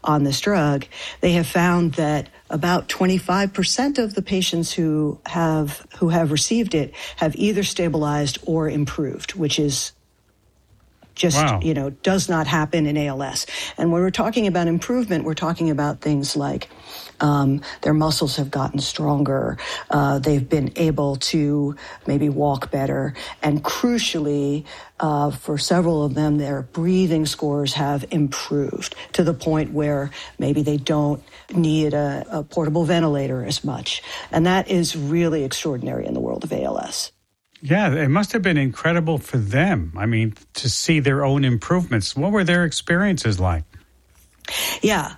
on this drug, they have found that about 25% of the patients who have received it have either stabilized or improved, which is just, wow. Does not happen in ALS. And when we're talking about improvement, we're talking about things like their muscles have gotten stronger, they've been able to maybe walk better, and crucially, for several of them, their breathing scores have improved to the point where maybe they don't need a portable ventilator as much. And that is really extraordinary in the world of ALS. Yeah, it must have been incredible for them. I mean, to see their own improvements. What were their experiences like? Yeah,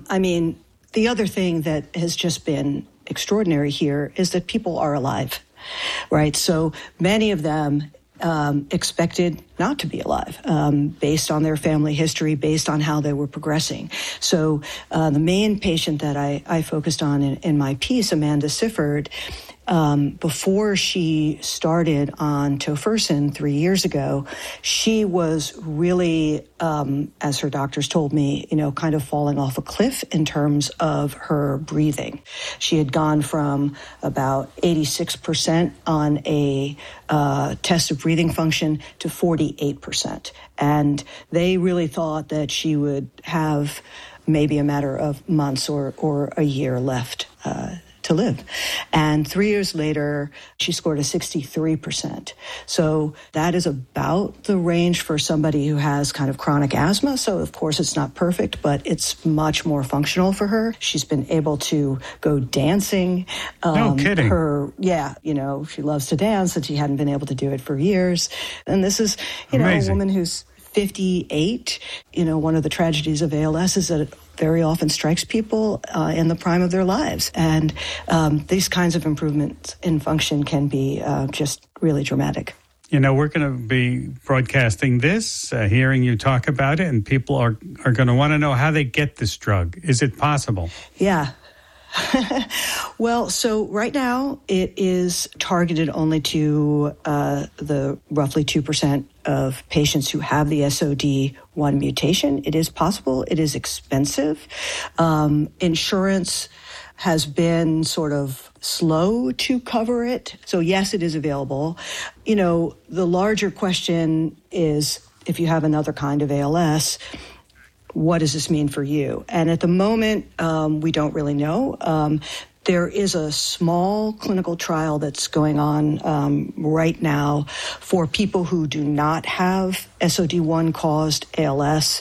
the other thing that has just been extraordinary here is that people are alive, right? So many of them expected not to be alive, based on their family history, based on how they were progressing. So the main patient that I focused on in my piece, Amanda Sifford, before she started on tofersen 3 years ago, she was really, as her doctors told me, kind of falling off a cliff in terms of her breathing. She had gone from about 86% on a test of breathing function to 48%. And they really thought that she would have maybe a matter of months or a year left to live. And 3 years later, she scored a 63%. So that is about the range for somebody who has kind of chronic asthma. So of course it's not perfect, but it's much more functional for her. She's been able to go dancing. No kidding. She loves to dance, and she hadn't been able to do it for years. And this is, a woman who's 58. One of the tragedies of ALS is that it very often strikes people in the prime of their lives. And these kinds of improvements in function can be just really dramatic. We're going to be broadcasting this, hearing you talk about it, and people are going to want to know how they get this drug. Is it possible? Yeah. Well, so right now it is targeted only to the roughly 2% of patients who have the SOD1 mutation. It is possible. It is expensive. Insurance has been sort of slow to cover it. So yes, it is available. The larger question is, if you have another kind of ALS, what does this mean for you? And at the moment, we don't really know. There is a small clinical trial that's going on right now for people who do not have SOD1-caused ALS.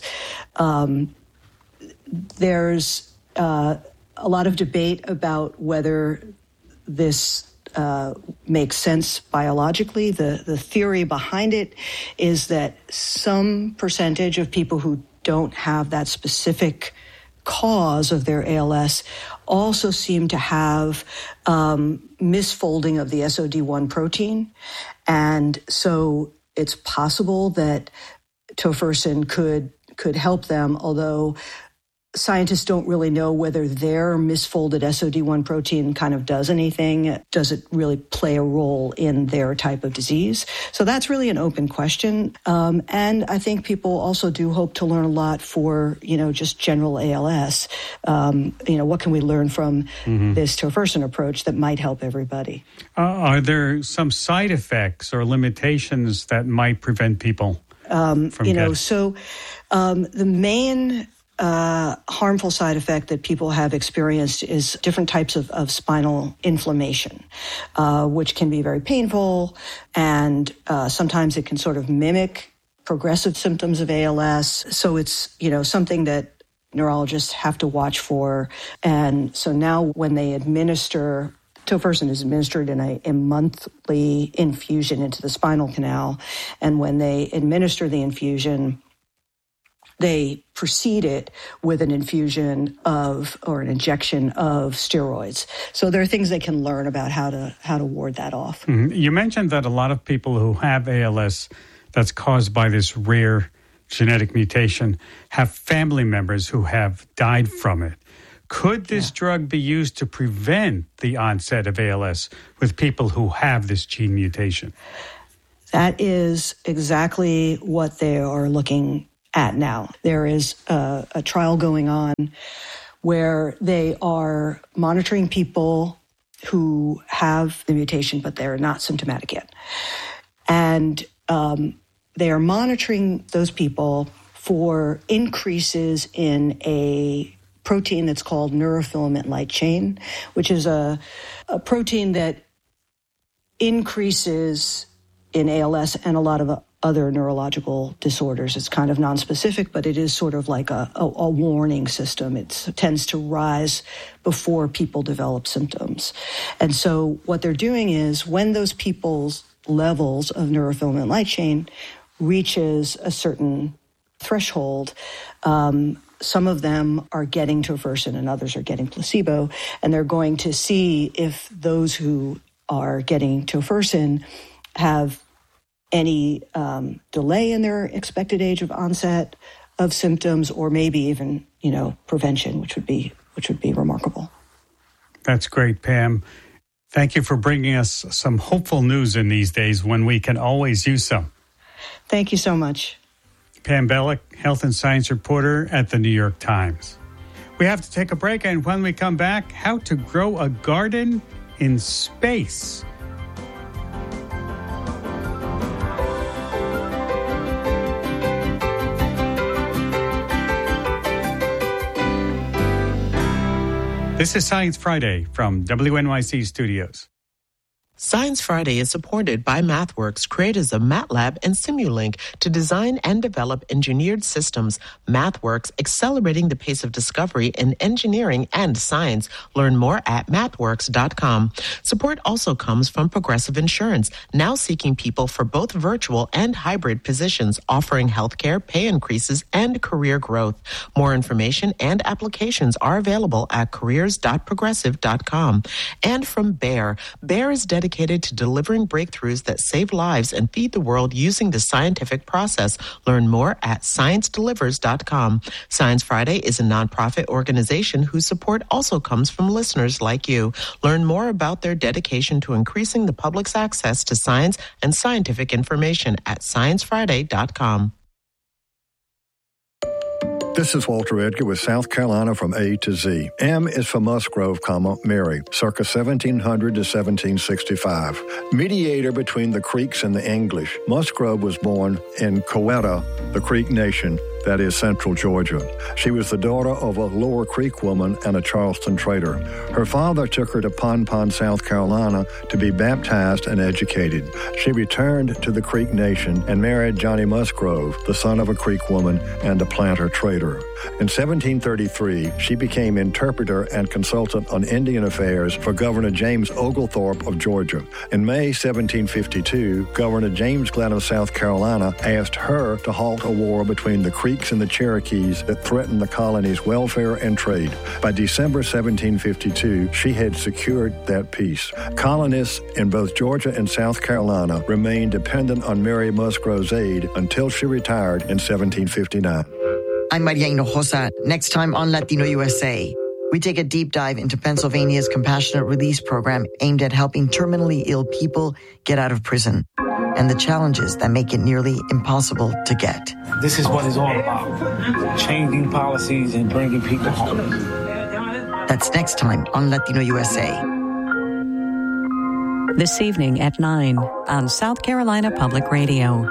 There's a lot of debate about whether this makes sense biologically. The theory behind it is that some percentage of people who don't have that specific cause of their ALS also seem to have misfolding of the SOD1 protein. And so it's possible that tofersen could help them, although scientists don't really know whether their misfolded SOD1 protein kind of does anything. Does it really play a role in their type of disease? So that's really an open question. And I think people also do hope to learn a lot for, just general ALS. What can we learn from this tofersen approach that might help everybody? Are there some side effects or limitations that might prevent people from getting? The main harmful side effect that people have experienced is different types of spinal inflammation, which can be very painful, and sometimes it can sort of mimic progressive symptoms of ALS. So it's, something that neurologists have to watch for. And so now when they administer tofersen is administered in a monthly infusion into the spinal canal, and when they administer the infusion, they precede it with an infusion or an injection of steroids. So there are things they can learn about how to ward that off. Mm-hmm. You mentioned that a lot of people who have ALS that's caused by this rare genetic mutation have family members who have died from it. Could this drug be used to prevent the onset of ALS with people who have this gene mutation? That is exactly what they are looking at now. There is a trial going on where they are monitoring people who have the mutation, but they're not symptomatic yet. And they are monitoring those people for increases in a protein that's called neurofilament light chain, which is a protein that increases in ALS and a lot of other neurological disorders. It's kind of nonspecific, but it is sort of like a warning system. It tends to rise before people develop symptoms. And so what they're doing is when those people's levels of neurofilament light chain reaches a certain threshold, some of them are getting tofersen and others are getting placebo, and they're going to see if those who are getting tofersen have any delay in their expected age of onset of symptoms, or maybe even, prevention, which would be remarkable. That's great, Pam. Thank you for bringing us some hopeful news in these days when we can always use some. Thank you so much. Pam Bellick, health and science reporter at the New York Times. We have to take a break, and when we come back, how to grow a garden in space. This is Science Friday from WNYC Studios. Science Friday is supported by MathWorks, creators of MATLAB and Simulink, to design and develop engineered systems. MathWorks, accelerating the pace of discovery in engineering and science. Learn more at mathworks.com. Support also comes from Progressive Insurance, now seeking people for both virtual and hybrid positions, offering healthcare, pay increases, and career growth. More information and applications are available at careers.progressive.com. And from Bayer. Bayer is dedicated to delivering breakthroughs that save lives and feed the world using the scientific process. Learn more at sciencedelivers.com. Science Friday is a nonprofit organization whose support also comes from listeners like you. Learn more about their dedication to increasing the public's access to science and scientific information at sciencefriday.com. This is Walter Edgar with South Carolina from A to Z. M is for Musgrove, Mary, circa 1700 to 1765. Mediator between the Creeks and the English, Musgrove was born in Coweta, the Creek Nation, that is central Georgia. She was the daughter of a Lower Creek woman and a Charleston trader. Her father took her to Pon, South Carolina to be baptized and educated. She returned to the Creek Nation and married Johnny Musgrove, the son of a Creek woman and a planter trader. In 1733, she became interpreter and consultant on Indian affairs for Governor James Oglethorpe of Georgia. In May 1752, Governor James Glenn of South Carolina asked her to halt a war between the Creeks and the Cherokees that threatened the colony's welfare and trade. By December 1752, she had secured that peace. Colonists in both Georgia and South Carolina remained dependent on Mary Musgrove's aid until she retired in 1759. I'm Maria Hinojosa. Next time on Latino USA, we take a deep dive into Pennsylvania's compassionate release program aimed at helping terminally ill people get out of prison and the challenges that make it nearly impossible to get. This is what it's all about, changing policies and bringing people home. That's next time on Latino USA. This evening at 9 on South Carolina Public Radio.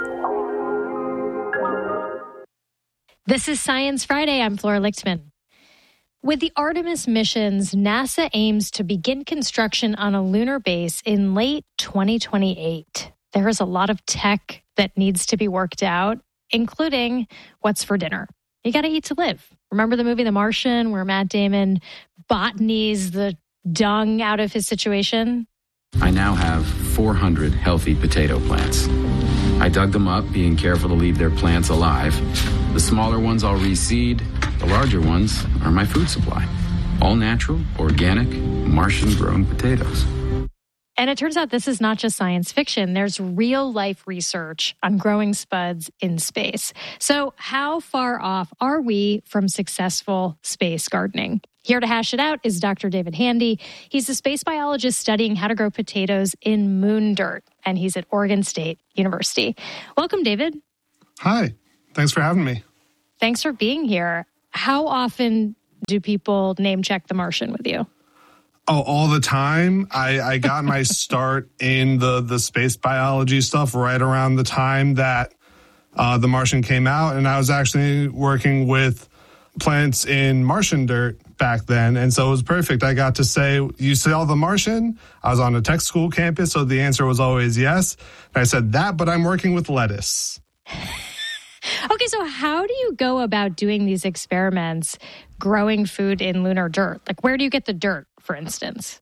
This is Science Friday. I'm Flora Lichtman. With the Artemis missions, NASA aims to begin construction on a lunar base in late 2028. There is a lot of tech that needs to be worked out, including what's for dinner. You got to eat to live. Remember the movie The Martian, where Matt Damon botanies the dung out of his situation? I now have 400 healthy potato plants. I dug them up, being careful to leave their plants alive. The smaller ones I'll reseed. The larger ones are my food supply. All natural, organic, Martian-grown potatoes. And it turns out this is not just science fiction. There's real-life research on growing spuds in space. So how far off are we from successful space gardening? Here to hash it out is Dr. David Handy. He's a space biologist studying how to grow potatoes in moon dirt, and he's at Oregon State University. Welcome, David. Hi. Thanks for having me. Thanks for being here. How often do people name check The Martian with you? Oh, all the time. I got my start in the space biology stuff right around the time that The Martian came out. And I was actually working with plants in Martian dirt back then. And so it was perfect. I got to say, you saw The Martian? I was on a tech school campus, so the answer was always yes. And I said that, but I'm working with lettuce. Okay, so how do you go about doing these experiments, growing food in lunar dirt? Like, where do you get the dirt, for instance?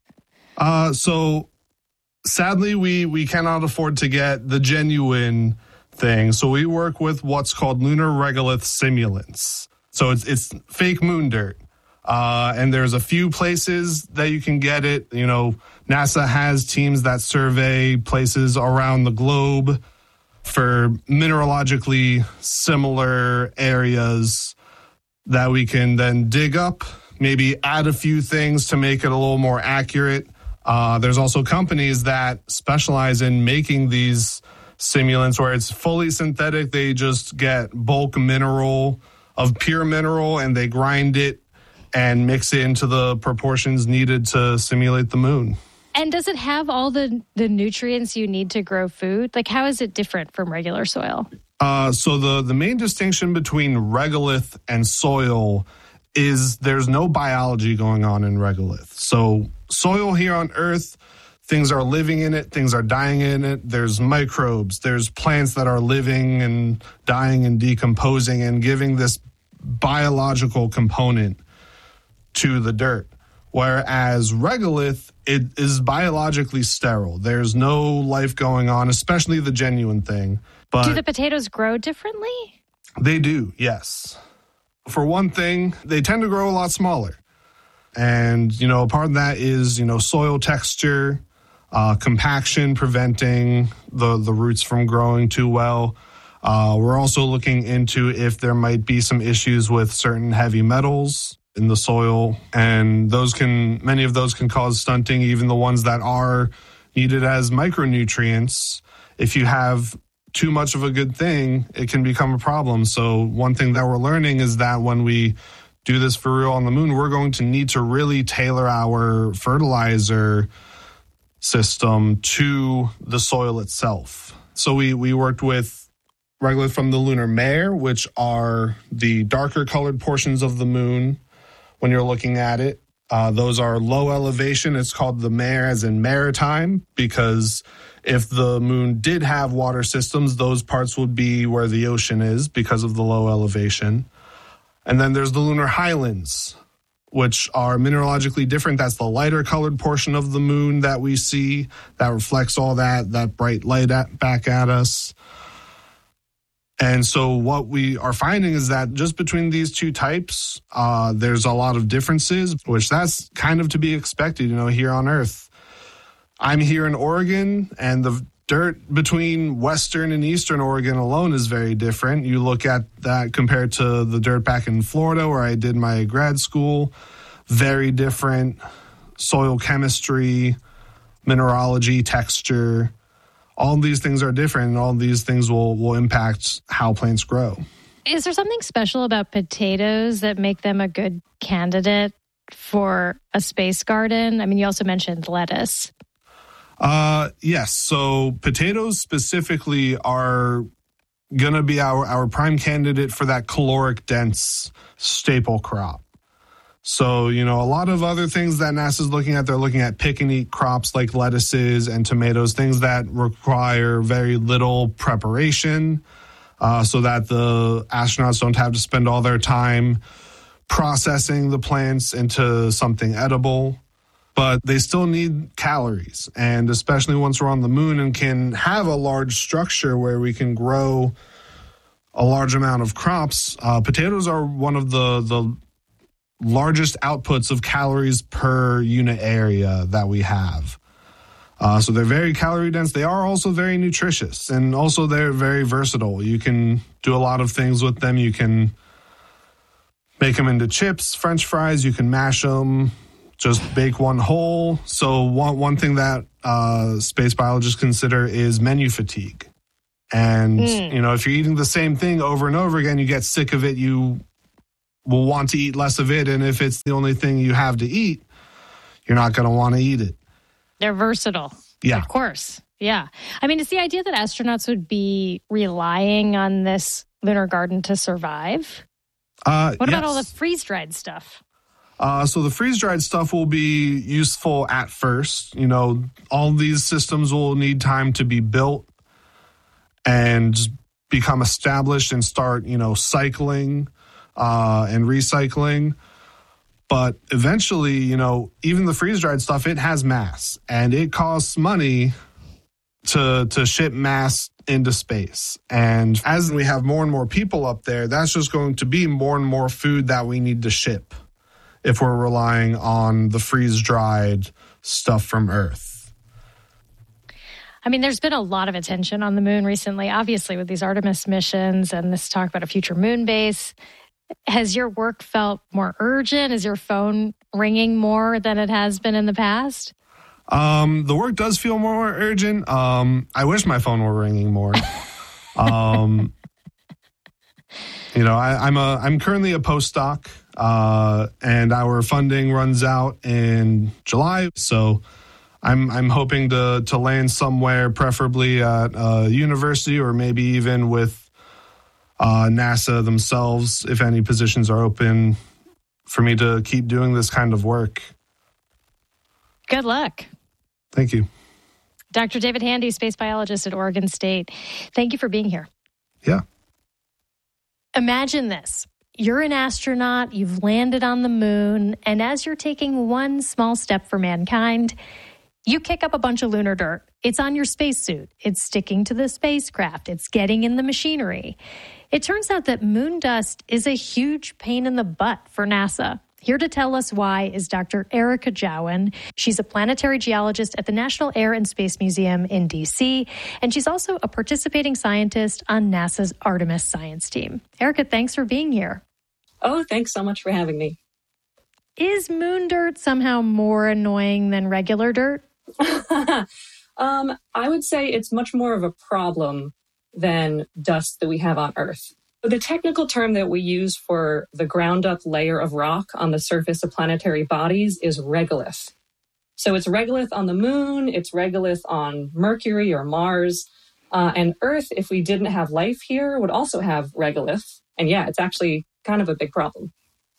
So sadly, we cannot afford to get the genuine thing. So we work with what's called lunar regolith simulants. So it's fake moon dirt. And there's a few places that you can get it. You know, NASA has teams that survey places around the globe for mineralogically similar areas that we can then dig up, maybe add a few things to make it a little more accurate. There's also companies that specialize in making these simulants where it's fully synthetic. They just get bulk mineral of pure mineral and they grind it and mix it into the proportions needed to simulate the moon. And does it have all the nutrients you need to grow food? Like, how is it different from regular soil? So the main distinction between regolith and soil is there's no biology going on in regolith. So soil here on Earth, things are living in it, things are dying in it. There's microbes, there's plants that are living and dying and decomposing and giving this biological component to the dirt. Whereas regolith, it is biologically sterile. There's no life going on, especially the genuine thing. But do the potatoes grow differently? They do, yes. For one thing, they tend to grow a lot smaller. And, you know, part of that is, you know, soil texture, compaction, preventing the roots from growing too well. We're also looking into if there might be some issues with certain heavy metals in the soil, and many of those can cause stunting, even the ones that are needed as micronutrients. If you have too much of a good thing, it can become a problem. So one thing that we're learning is that when we do this for real on the moon, we're going to need to really tailor our fertilizer system to the soil itself. So we worked with regolith from the lunar mare, which are the darker colored portions of the moon. When you're looking at it, those are low elevation. It's called the mare as in maritime, because if the moon did have water systems, those parts would be where the ocean is because of the low elevation. And then there's the lunar highlands, which are mineralogically different. That's the lighter colored portion of the moon that we see that reflects all that bright light back at us. And so what we are finding is that just between these two types, there's a lot of differences, which that's kind of to be expected, you know, here on Earth. I'm here in Oregon, and the dirt between Western and Eastern Oregon alone is very different. You look at that compared to the dirt back in Florida where I did my grad school, very different soil chemistry, mineralogy, texture. All these things are different, and all these things will impact how plants grow. Is there something special about potatoes that make them a good candidate for a space garden? I mean, you also mentioned lettuce. Yes. So potatoes specifically are going to be our prime candidate for that caloric dense staple crop. So, you know, a lot of other things that NASA's looking at, they're looking at pick and eat crops like lettuces and tomatoes, things that require very little preparation, so that the astronauts don't have to spend all their time processing the plants into something edible. But they still need calories. And especially once we're on the moon and can have a large structure where we can grow a large amount of crops, potatoes are one of the largest outputs of calories per unit area that we have. So they're very calorie dense. They are also very nutritious, and also they're very versatile. You can do a lot of things with them. You can make them into chips, French fries. You can mash them, just bake one whole. So one thing that space biologists consider is menu fatigue. And, if you're eating the same thing over and over again, you get sick of it, you will want to eat less of it. And if it's the only thing you have to eat, you're not going to want to eat it. They're versatile. Yeah. Of course. Yeah. I mean, it's the idea that astronauts would be relying on this lunar garden to survive. What about all the freeze-dried stuff? So the freeze-dried stuff will be useful at first. All these systems will need time to be built and become established and start, cycling and recycling. But eventually, even the freeze-dried stuff, it has mass, and it costs money to ship mass into space. And as we have more and more people up there, that's just going to be more and more food that we need to ship if we're relying on the freeze-dried stuff from Earth. I mean, there's been a lot of attention on the moon recently, obviously, with these Artemis missions and this talk about a future moon base. Has your work felt more urgent? Is your phone ringing more than it has been in the past? The work does feel more urgent. I wish my phone were ringing more. I'm currently a postdoc, and our funding runs out in July. So I'm hoping to land somewhere, preferably at a university or maybe even with NASA themselves, if any positions are open, for me to keep doing this kind of work. Good luck. Thank you. Dr. David Handy, space biologist at Oregon State. Thank you for being here. Yeah. Imagine this. You're an astronaut, you've landed on the moon, and as you're taking one small step for mankind, you kick up a bunch of lunar dirt. It's on your spacesuit. It's sticking to the spacecraft. It's getting in the machinery. It turns out that moon dust is a huge pain in the butt for NASA. Here to tell us why is Dr. Erica Jowan. She's a planetary geologist at the National Air and Space Museum in D.C., and she's also a participating scientist on NASA's Artemis science team. Erica, thanks for being here. Oh, thanks so much for having me. Is moon dirt somehow more annoying than regular dirt? I would say it's much more of a problem than dust that we have on Earth. The technical term that we use for the ground-up layer of rock on the surface of planetary bodies is regolith. So it's regolith on the moon, it's regolith on Mercury or Mars, and Earth, if we didn't have life here, would also have regolith. And yeah, it's actually kind of a big problem.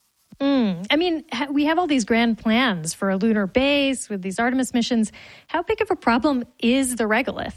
I mean, we have all these grand plans for a lunar base with these Artemis missions. How big of a problem is the regolith?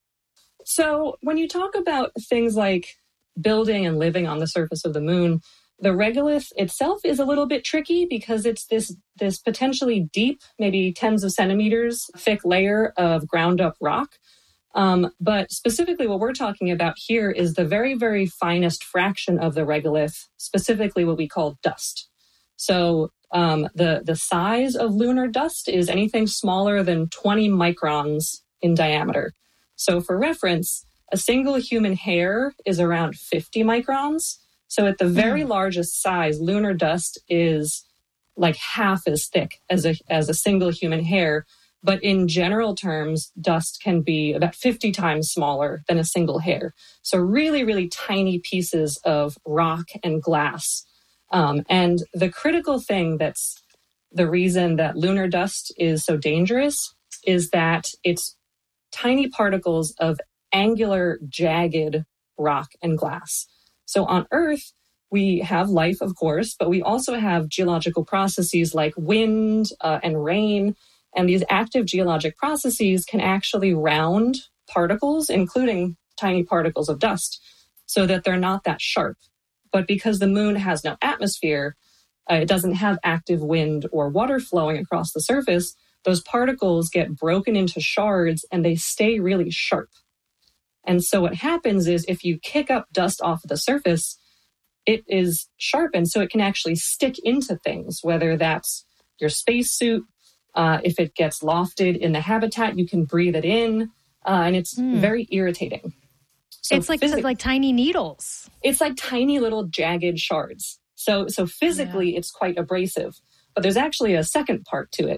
So when you talk about things like building and living on the surface of the moon, the regolith itself is a little bit tricky because it's this potentially deep, maybe tens of centimeters thick layer of ground up rock. But specifically what we're talking about here is the very, very finest fraction of the regolith, specifically what we call dust. So the size of lunar dust is anything smaller than 20 microns in diameter. So for reference, a single human hair is around 50 microns. So at the very largest size, lunar dust is like half as thick as a single human hair. But in general terms, dust can be about 50 times smaller than a single hair. So really, really tiny pieces of rock and glass. And the critical thing that's the reason that lunar dust is so dangerous is that it's tiny particles of angular, jagged rock and glass. So on Earth, we have life, of course, but we also have geological processes like wind and rain. And these active geologic processes can actually round particles, including tiny particles of dust, so that they're not that sharp. But because the moon has no atmosphere, it doesn't have active wind or water flowing across the surface, those particles get broken into shards and they stay really sharp. And so what happens is if you kick up dust off of the surface, it is sharpened so it can actually stick into things, whether that's your spacesuit. If it gets lofted in the habitat, you can breathe it in, and it's very irritating. So it's like tiny needles. It's like tiny little jagged shards. So physically, It's quite abrasive. But there's actually a second part to it,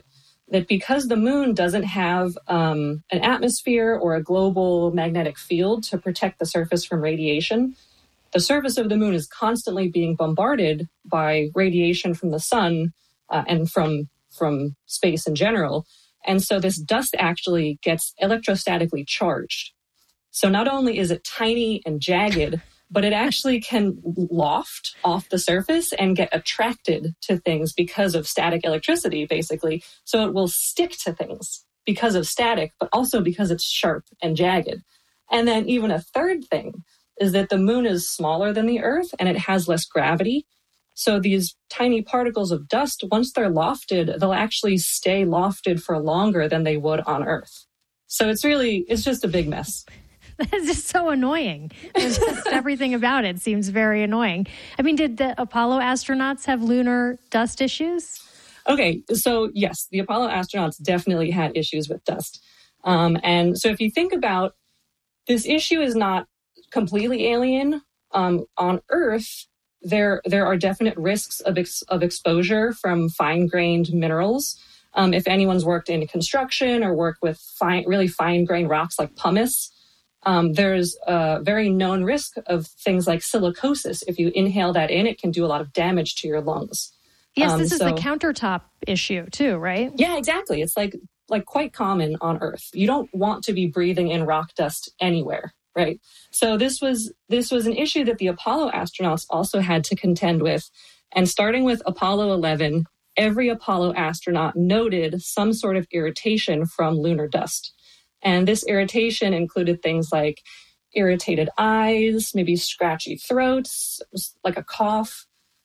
that because the moon doesn't have an atmosphere or a global magnetic field to protect the surface from radiation, the surface of the moon is constantly being bombarded by radiation from the sun and from space in general. And so this dust actually gets electrostatically charged. So not only is it tiny and jagged, but it actually can loft off the surface and get attracted to things because of static electricity, basically. So it will stick to things because of static, but also because it's sharp and jagged. And then even a third thing is that the moon is smaller than the Earth and it has less gravity. So these tiny particles of dust, once they're lofted, they'll actually stay lofted for longer than they would on Earth. So it's just a big mess. That's just so annoying. It's just everything about it seems very annoying. I mean, did the Apollo astronauts have lunar dust issues? Okay, so yes, the Apollo astronauts definitely had issues with dust. And so if you think about this issue is not completely alien. On Earth, there are definite risks of exposure from fine-grained minerals. If anyone's worked in construction or worked with really fine-grained rocks like pumice, there's a very known risk of things like silicosis. If you inhale that in, it can do a lot of damage to your lungs. Yes, this is the countertop issue too, right? Yeah, exactly. It's like quite common on Earth. You don't want to be breathing in rock dust anywhere. Right. So this was an issue that the Apollo astronauts also had to contend with. And starting with Apollo 11, every Apollo astronaut noted some sort of irritation from lunar dust. And this irritation included things like irritated eyes, maybe scratchy throats, like a cough.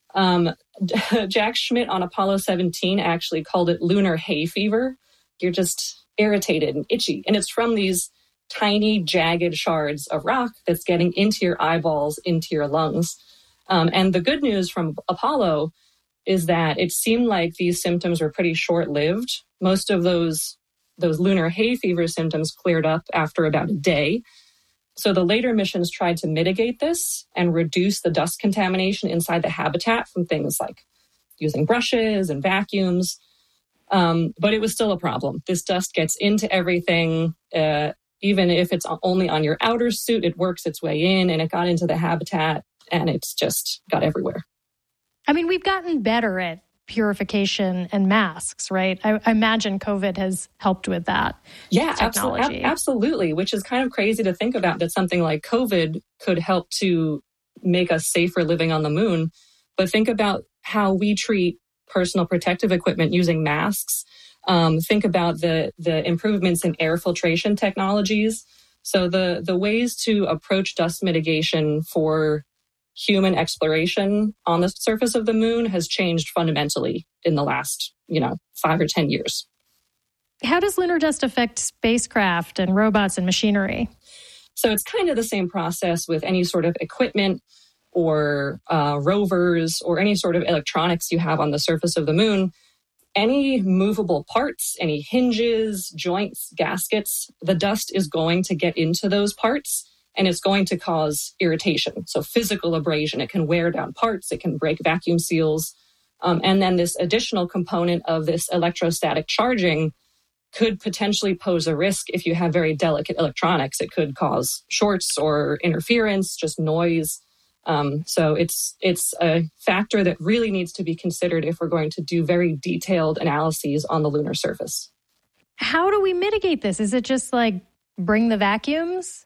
Jack Schmitt on Apollo 17 actually called it lunar hay fever. You're just irritated and itchy. And it's from these tiny, jagged shards of rock that's getting into your eyeballs, into your lungs. And the good news from Apollo is that it seemed like these symptoms were pretty short-lived. Most of those lunar hay fever symptoms cleared up after about a day. So the later missions tried to mitigate this and reduce the dust contamination inside the habitat from things like using brushes and vacuums. But it was still a problem. This dust gets into everything. Even if it's only on your outer suit, it works its way in, and it got into the habitat, and it's just got everywhere. I mean, we've gotten better at purification and masks, right? I imagine COVID has helped with that. Yeah, absolutely, which is kind of crazy to think about that something like COVID could help to make us safer living on the moon. But think about how we treat personal protective equipment using masks. Think about the improvements in air filtration technologies. So the ways to approach dust mitigation for human exploration on the surface of the moon has changed fundamentally in the last, 5 or 10 years. How does lunar dust affect spacecraft and robots and machinery? So it's kind of the same process with any sort of equipment or rovers or any sort of electronics you have on the surface of the moon. Any movable parts, any hinges, joints, gaskets, the dust is going to get into those parts and it's going to cause irritation. So physical abrasion, it can wear down parts, it can break vacuum seals. And then this additional component of this electrostatic charging could potentially pose a risk if you have very delicate electronics. It could cause shorts or interference, just noise. So it's a factor that really needs to be considered if we're going to do very detailed analyses on the lunar surface. How do we mitigate this? Is it just like bring the vacuums?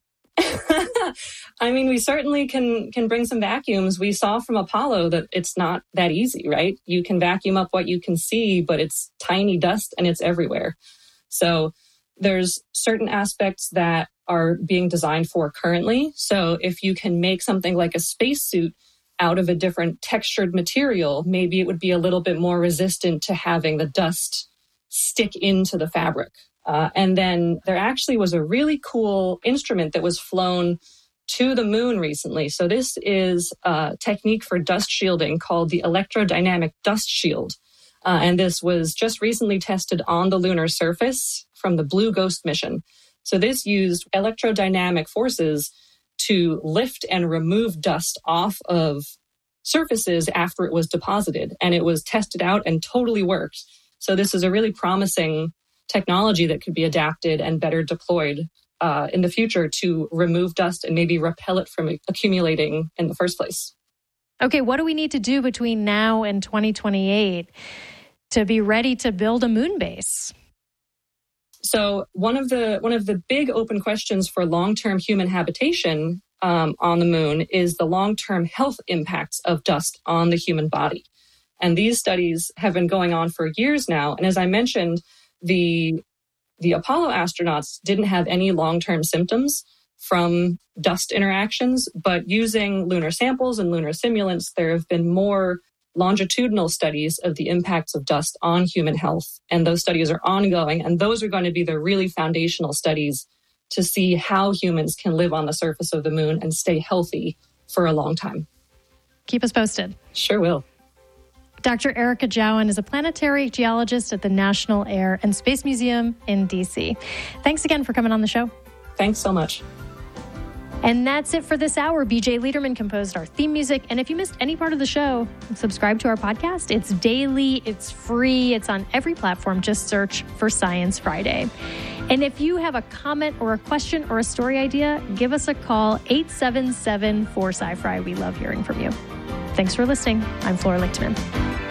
I mean, we certainly can bring some vacuums. We saw from Apollo that it's not that easy, right? You can vacuum up what you can see, but it's tiny dust and it's everywhere. So there's certain aspects that are being designed for currently. So if you can make something like a spacesuit out of a different textured material, maybe it would be a little bit more resistant to having the dust stick into the fabric. And then there actually was a really cool instrument that was flown to the moon recently. So this is a technique for dust shielding called the electrodynamic dust shield. And this was just recently tested on the lunar surface from the Blue Ghost mission. So this used electrodynamic forces to lift and remove dust off of surfaces after it was deposited. And it was tested out and totally worked. So this is a really promising technology that could be adapted and better deployed in the future to remove dust and maybe repel it from accumulating in the first place. Okay, what do we need to do between now and 2028 to be ready to build a moon base? So one of the big open questions for long-term human habitation on the moon is the long-term health impacts of dust on the human body. And these studies have been going on for years now. And as I mentioned, the Apollo astronauts didn't have any long-term symptoms from dust interactions, but using lunar samples and lunar simulants, there have been more longitudinal studies of the impacts of dust on human health. And those studies are ongoing. And those are going to be the really foundational studies to see how humans can live on the surface of the moon and stay healthy for a long time. Keep us posted. Sure will. Dr. Erica Jowan is a planetary geologist at the National Air and Space Museum in D.C. Thanks again for coming on the show. Thanks so much. And that's it for this hour. BJ Liederman composed our theme music. And if you missed any part of the show, subscribe to our podcast. It's daily, it's free, it's on every platform. Just search for Science Friday. And if you have a comment or a question or a story idea, give us a call, 877-4SciFri. We love hearing from you. Thanks for listening. I'm Flora Lichtman.